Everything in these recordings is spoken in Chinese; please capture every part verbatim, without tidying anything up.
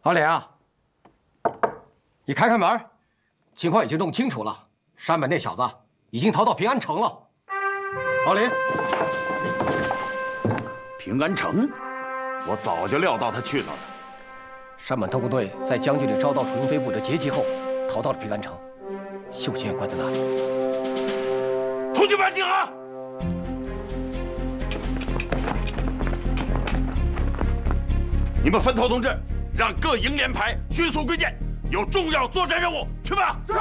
老李啊，你开开门，情况已经弄清楚了，山本那小子已经逃到平安城了。老李， 平安城，我早就料到他去那儿了。 山本特工队在将军里遭到楚英飞部的截击后，逃到了平安城，秀琴也关在那里。 同学们集合！你们分头同志，让各营连排迅速归建，有重要作战任务，去吧！是。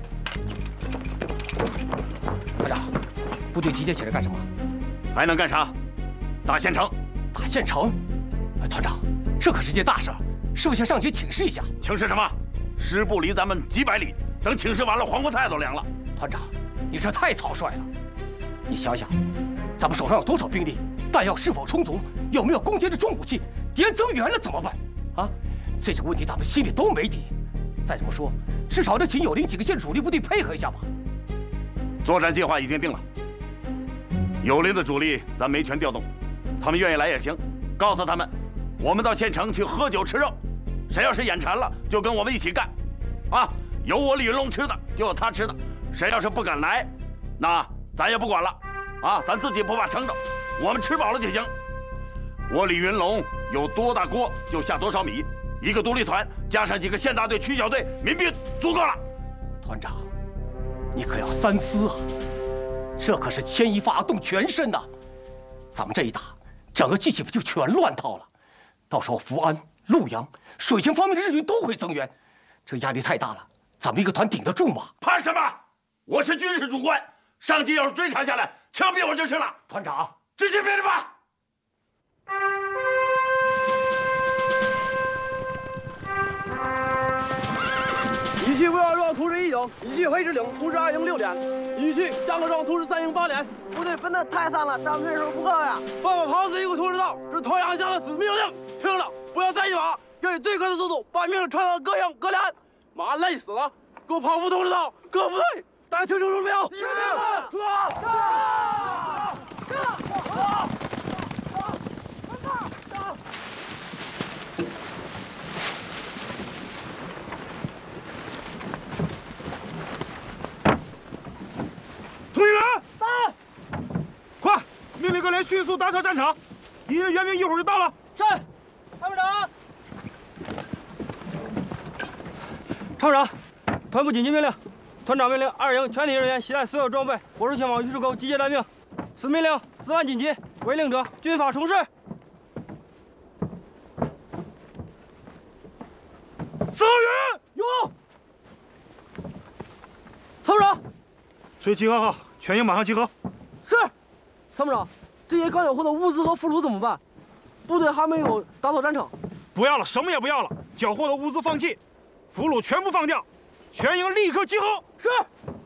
团长，部队集结起来干什么？ 还能干啥？打县城。 打县城？哎，团长，这可是件大事，是不是向上级请示一下？ 请示什么？师部离咱们几百里，等请示完了，黄瓜菜都凉了。 团长，你这太草率了。你想想，咱们手上有多少兵力，弹药是否充足，有没有攻坚的重武器？敌人增援了怎么办？啊，这些问题咱们心里都没底。再这么说，至少得请友邻几个县主力部队配合一下吧。 作战计划已经定了，友邻的主力咱没权调动，他们愿意来也行。告诉他们，我们到县城去喝酒吃肉，谁要是眼馋了，就跟我们一起干。啊，有我李云龙吃的，就有他吃的。谁要是不敢来，那咱也不管了。啊，咱自己不怕撑着，我们吃饱了就行。我李云龙有多大锅就下多少米，一个独立团加上几个县大队、区小队、民兵足够了。 团长，你可要三思啊！这可是牵一发动全身呐！咱们这一打，整个计划就全乱套了。到时候福安、潞阳、水情方面的日军都会增援，这压力太大了。咱们一个团顶得住吗？ 怕什么？我是军事主官，上级要是追查下来，枪毙我就是了。 团长， 执行命令吧。 一区卫二庄图示一营，一区黑之岭图示二营六点，一区张各庄图示三营八点。 部队分得太散了，咱们人手不够呀！ 帮我跑死一个图示到，是团长下的死命令。听了，不要再一马，要以最快的速度把命令传到各营各连。马累死了，给我跑副通知道，各部队，大家听清楚了没有？听清了。出发！上！上！ 同学们，到！快，命令各连迅速搭桥战场，敌人援兵一会儿就到了。 是，参谋长。参谋长，团部紧急命令，团长命令二营全体人员携带所有装备，火速前往榆树沟集结待命。此命令此案紧急，违令者军法从事。 司令员有。参谋长， 随集合号，全营马上集合。 是。参谋长，这些刚缴获的物资和俘虏怎么办？部队还没有打扫战场。 不要了，什么也不要了，缴获的物资放弃，俘虏全部放掉，全营立刻集合。 是。